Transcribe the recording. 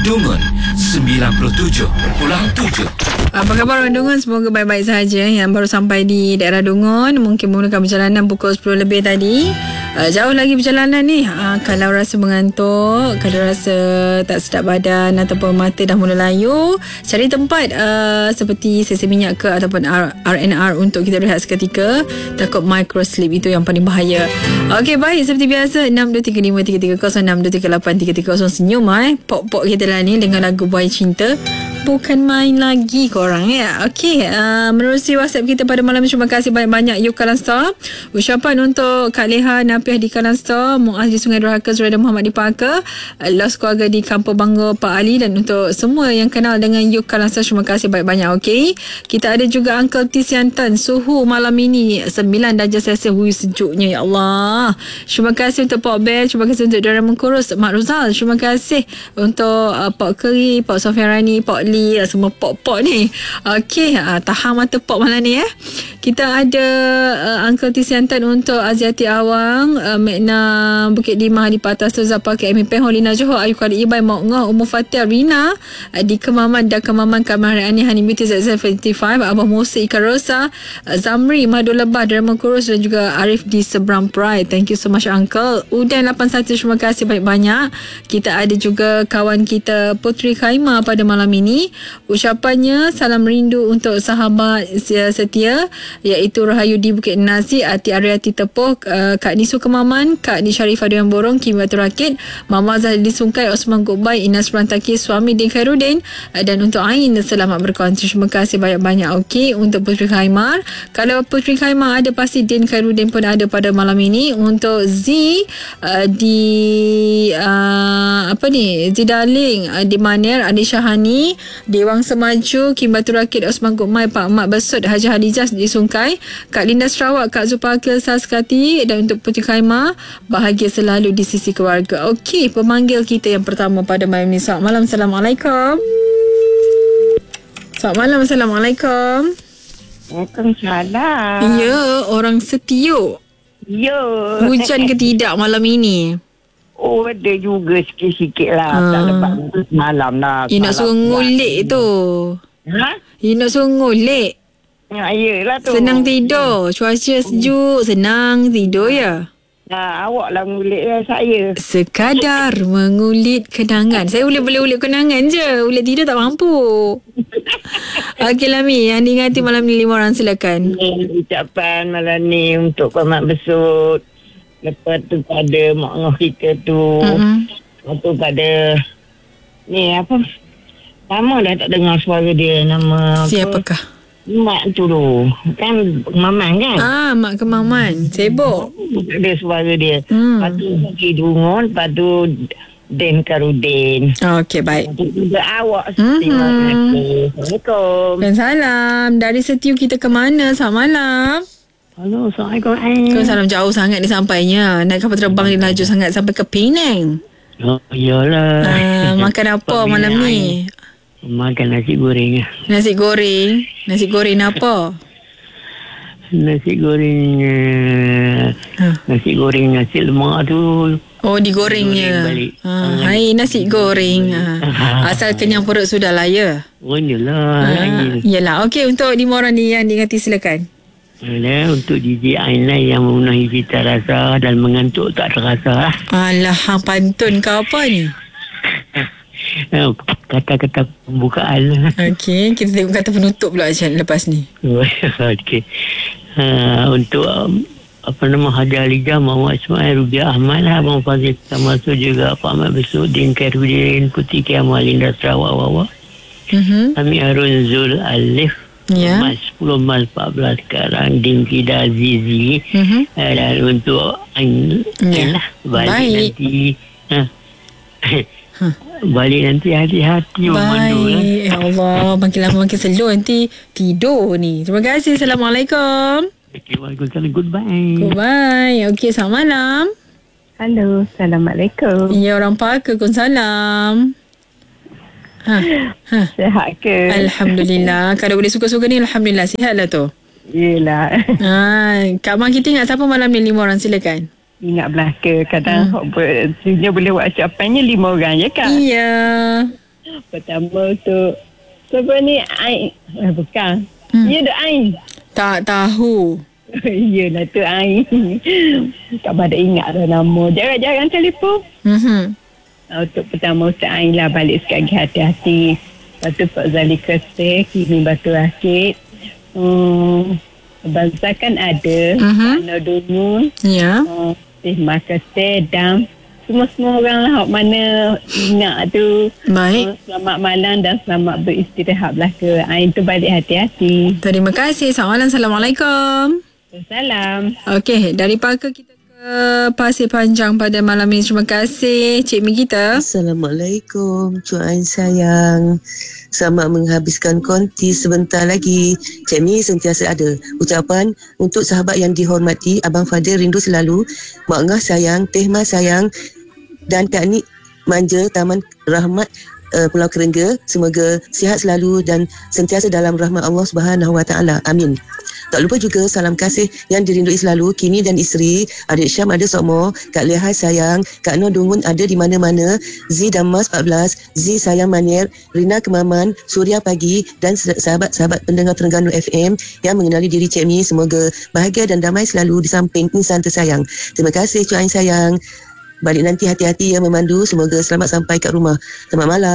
Dungun 97.7. Apa khabar orang Dungun? Semoga baik-baik sahaja. Yang baru sampai di daerah Dungun mungkin menggunakan perjalanan pukul 10 lebih tadi. Jauh lagi perjalanan ni. Kalau rasa mengantuk, kalau rasa tak sedap badan ataupun mata dah mula layu, cari tempat seperti sesi minyak ke ataupun RNR untuk kita rehat seketika. Takut micro sleep itu yang paling bahaya. Okey, baik, seperti biasa 62353306 623833 senyum pok-pok kita lah ni dengan lagu Buai Cinta. Bukan main lagi korang ya. Okey, menerusi WhatsApp kita pada malam ni. Terima kasih banyak-banyak Yuk Kalan Store. Ucapan untuk Kak Leha Napiah di Kalan Store, Muaz di Sungai Durhaka, Zuraida Muhammad di Paka, Los keluarga di Kampung Bangor Pak Ali, dan untuk semua yang kenal dengan Yuk Kalan Store, terima kasih banyak-banyak. Okey, kita ada juga Uncle T Siantan. Suhu malam ini 9 darjah Celsius. Sejuknya ya Allah. Terima kasih untuk Pok Bel. Terima kasih untuk Dora Mengkurus, Mak Ruzal. Terima kasih untuk Pok Keri, Pok Sofiarani, Pok Lee, semua pok-pok ni. Okey, tahan mata pok malam ni ya. Kita ada Uncle T Siantan untuk Aziati Awang, Mekna Bukit Dimah di Patah Suzah Pakai Amy Peng, Holina Johor, Ayu Kali Ibai, Mok Ngoh, Umur Fatia, Rina di Kemaman dan Kemaman, Kamar Ani, Hani Beauty, ZZ75, Abah Musa, Ika Rosa, Zamri, Madu Lebah, Derma Kurus, dan juga Arif di Seberang Pride. Thank you so much Uncle. Udan 81, terima kasih banyak-banyak. Kita ada juga kawan kita Putri Khaimah pada malam ini. Ucapannya salam rindu untuk sahabat setia iaitu Rahayu di Bukit Nasi, Ati Ariati Tepuh, Kak Nisu Kemaman, Kak Ni Sharifah Dian Borong, Kim Batu Rakit, Mama Zahdi Sungkai, Osman Gokbai, Inas Perantaki, suami Din Khairuddin, dan untuk Ain selamat berkontribusi. Terima kasih banyak-banyak. Okey, untuk Putri Khaimah, kalau Putri Khaimah ada, pasti Din Khairuddin pun ada pada malam ini. Untuk Z di Z Darling di Maner, Adi Syahani Dewang Semaju, Kim Batu Rakit, Osman Gokmai, Pak Mak Besut, Haji Hadijah di Sungkai, Kak Linda Sarawak, Kak Zulpakil Saskati, dan untuk Putri Khaimah, bahagia selalu di sisi keluarga. Okey, pemanggil kita yang pertama pada malam ni. Selamat malam, Assalamualaikum. Selamat malam, Assalamualaikum. Waalaikumsalam. Ya, orang Setiuk. Ya. Hujan ke tidak malam ini? Oh, ada juga sikit-sikit lah. Tak lepas malam lah. Nak suruh ngulik tu. Ha? Nak suruh ngulik. Ya, yelah tu. Senang tidur. Cuaca sejuk, senang tidur ya. Awak lah ngulik saya. Sekadar mengulit kenangan. Saya boleh ulit kenangan je. Ulit tidur tak mampu. Okey Lami, yang diingati malam ni 5 orang, silakan. Ucapan malam ni untuk Pak Mak Besut. Lepas tu pada mak ngah kita tu. Lepas tu pada ni apa? Lama dah tak dengar suara dia. Nama siapakah? Mak tu kan Kemaman kan? Mak Kemaman. Sibuk. Tak ada suara dia. Lepas tu pergi Dungun. Lepas tu Din Khairuddin. Okey, baik. Lepas tu juga awak. Terima kasih. Assalamualaikum. Dan salam. Dari Setiu kita ke mana? Selamat malam. Halo, Assalamualaikum. Salam, jauh sangat ni sampainya. Naik kapal terbang ni laju sangat sampai ke Penang. Oh, iyalah. Makan apa malam ni? Makan nasi goreng. Nasi goreng? Nasi goreng apa? Nasi goreng nasi lemak tu. Oh, digorengnya. Hai, nasi goreng. Asal kenyang perut sudah lah ya. Oh, iyalah. Yalah. Okey, untuk 5 orang ni yang diingati, silakan. Untuk DJ Aina yang memenuhi cita rasa dan mengantuk tak terasa. Alah, hang pantun kau apa ni? Kata-kata pembukaan. Okey, kita tengok kata penutup pula lepas ni. Okey. Untuk Haji Alijah, Muhammad Ismail, Rubiah Ahmad, Abang Fazil termasuk juga Pak Mak Besut, Din Khairuddin, Putri Kiamal, Linda Sarawak, Wawa, Ami Harun, Zul Alif, Mas 10 Mas 14 sekarang, Din Fida Azizi, dan untuk balik nanti balik nanti hati-hati memandu. Ya Allah, makin lama makin slow, nanti tidur ni. Terima kasih. Assalamualaikum. Waalaikumsalam. Goodbye. Goodbye. Okey, selamat malam. Halo, Assalamualaikum. Ya, orang Paka, Waalaikumsalam. Sihat ke? Alhamdulillah. Kalau boleh suka-suka ni, Alhamdulillah. Sihat lah tu. Yelah. Kak Mak kita ingat siapa malam ni 5 orang, silakan. Ingat belaka. Kadang boleh buat ucapannya 5 orang je kan? Iya. Pertama untuk siapa ni? Ain. Bukan. Ya, tu Ain. Tak tahu. Yelah tu Ain. Tak pada ingat dah nama. Jarang-jarang telefon. Untuk pertama Ustaz Ain lah, balik sekali hati-hati. Lepas tu Pak Zali Keseh, Kimi Batu Rakit. Bangsa kan ada. Ana Dungun. Ya. Teh Makasih, Dam. Semua orang lah mana ingat tu. Baik. Selamat malam dan selamat beristirahat lah ke. Ain tu balik hati-hati. Terima kasih. Assalamualaikum. Salam. Okey, dari Parker kita ke Pasir Panjang pada malam ini. Terima kasih Cik Mi kita. Assalamualaikum, Cik Ain sayang. Selamat menghabiskan konti sebentar lagi. Cik Mi sentiasa ada. Ucapan untuk sahabat yang dihormati, Abang Fadil rindu selalu. Mak Ngah sayang, Teh Ma sayang dan Kak Nik manja Taman Rahmat Pulau Kerengga. Semoga sihat selalu dan sentiasa dalam rahmat Allah Subhanahu Wa Taala. Amin. Tak lupa juga salam kasih yang dirindui selalu Kini dan isteri, adik Syam ada Sokmo, Kak Lehai sayang, Kak Nur Dungun ada di mana-mana, Z dan Mas 14, Z sayang Manier, Rina Kemaman, Suria Pagi dan sahabat-sahabat pendengar Terengganu FM yang mengenali diri Cik Mi. Semoga bahagia dan damai selalu di samping insan tersayang. Terima kasih Cik Ain sayang. Balik nanti hati-hati ya memandu. Semoga selamat sampai kat rumah. Selamat malam.